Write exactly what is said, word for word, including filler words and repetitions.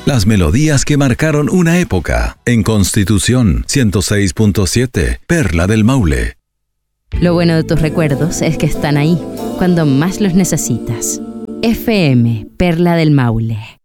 Las melodías que marcaron una época. En Constitución ciento seis punto siete, Perla del Maule. Lo bueno de tus recuerdos es que están ahí, cuando más los necesitas. F M, Perla del Maule.